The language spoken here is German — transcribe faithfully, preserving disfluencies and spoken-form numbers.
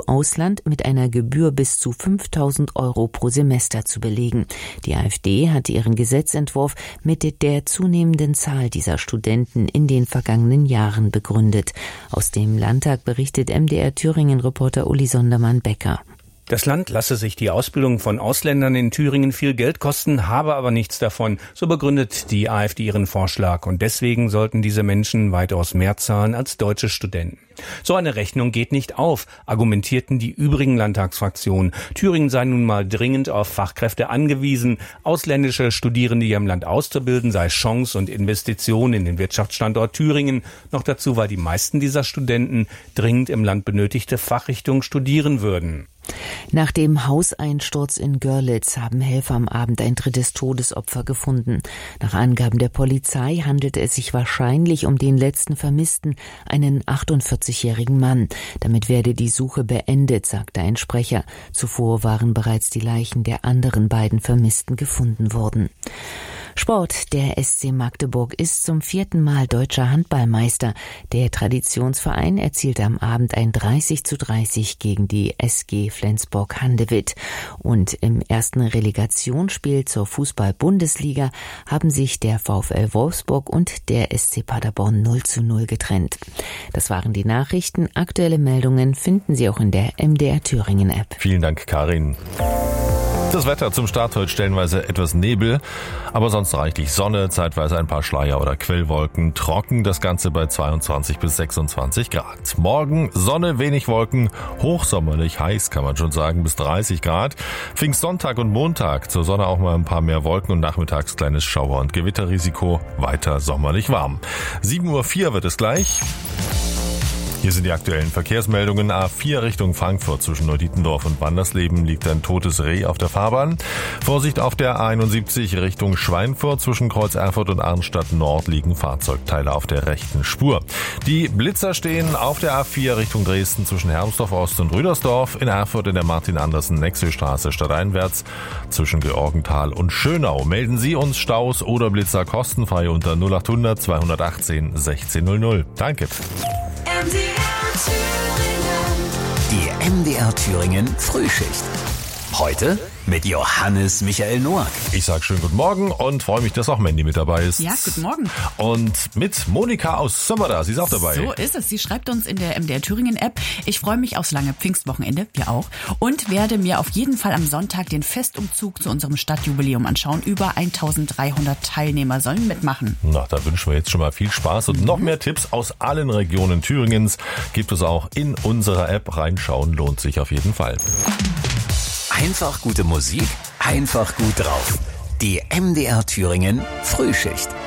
U-Ausland mit einer Gebühr bis zu fünftausend Euro pro Semester zu belegen. Die AfD hatte ihren Gesetzentwurf mit der zunehmenden Zahl dieser Studenten in den vergangenen Jahren begründet. Aus dem Landtag berichtet M D R Thüringen-Reporter Uli Sondermann-Becker. Das Land lasse sich die Ausbildung von Ausländern in Thüringen viel Geld kosten, habe aber nichts davon. So begründet die AfD ihren Vorschlag. Und deswegen sollten diese Menschen weitaus mehr zahlen als deutsche Studenten. So eine Rechnung geht nicht auf, argumentierten die übrigen Landtagsfraktionen. Thüringen sei nun mal dringend auf Fachkräfte angewiesen. Ausländische Studierende hier im Land auszubilden sei Chance und Investition in den Wirtschaftsstandort Thüringen. Noch dazu, weil die meisten dieser Studenten dringend im Land benötigte Fachrichtungen studieren würden. Nach dem Hauseinsturz in Görlitz haben Helfer am Abend ein drittes Todesopfer gefunden. Nach Angaben der Polizei handelte es sich wahrscheinlich um den letzten Vermissten, einen achtundvierzigjährigen Mann. Damit werde die Suche beendet, sagte ein Sprecher. Zuvor waren bereits die Leichen der anderen beiden Vermissten gefunden worden. Sport. Der S C Magdeburg ist zum vierten Mal deutscher Handballmeister. Der Traditionsverein erzielte am Abend ein dreißig zu dreißig gegen die S G Flensburg-Handewitt. Und im ersten Relegationsspiel zur Fußball-Bundesliga haben sich der VfL Wolfsburg und der S C Paderborn null zu null getrennt. Das waren die Nachrichten. Aktuelle Meldungen finden Sie auch in der M D R Thüringen App. Vielen Dank, Karin. Das Wetter zum Start heute stellenweise etwas Nebel, aber sonst reichlich Sonne, zeitweise ein paar Schleier- oder Quellwolken, trocken, das Ganze bei zweiundzwanzig bis sechsundzwanzig Grad. Morgen Sonne, wenig Wolken, hochsommerlich heiß kann man schon sagen, bis dreißig Grad. Pfingstsonntag und Montag zur Sonne auch mal ein paar mehr Wolken und nachmittags kleines Schauer- und Gewitterrisiko, weiter sommerlich warm. sieben Uhr vier wird es gleich. Hier sind die aktuellen Verkehrsmeldungen. A vier Richtung Frankfurt zwischen Neudietendorf und Wandersleben liegt ein totes Reh auf der Fahrbahn. Vorsicht auf der A einundsiebzig Richtung Schweinfurt zwischen Kreuz Erfurt und Arnstadt Nord liegen Fahrzeugteile auf der rechten Spur. Die Blitzer stehen auf der A vier Richtung Dresden zwischen Hermsdorf Ost und Rüdersdorf, in Erfurt in der Martin-Andersen-Nexö-Straße stadteinwärts zwischen Georgenthal und Schönau. Melden Sie uns Staus oder Blitzer kostenfrei unter null achthundert zweihundertachtzehn sechzehn null null. Danke. Die M D R Thüringen Frühschicht. Heute mit Johannes Michael Noack. Ich sag schönen guten Morgen und freue mich, dass auch Mandy mit dabei ist. Ja, guten Morgen. Und mit Monika aus Sömmerda, sie ist auch dabei. So ist es. Sie schreibt uns in der M D R Thüringen App: Ich freue mich aufs lange Pfingstwochenende, wir auch, und werde mir auf jeden Fall am Sonntag den Festumzug zu unserem Stadtjubiläum anschauen. Über eintausenddreihundert Teilnehmer sollen mitmachen. Na, da wünschen wir jetzt schon mal viel Spaß und mhm. noch mehr Tipps aus allen Regionen Thüringens gibt es auch in unserer App. Reinschauen lohnt sich auf jeden Fall. Einfach gute Musik, einfach gut drauf. Die M D R Thüringen Frühschicht.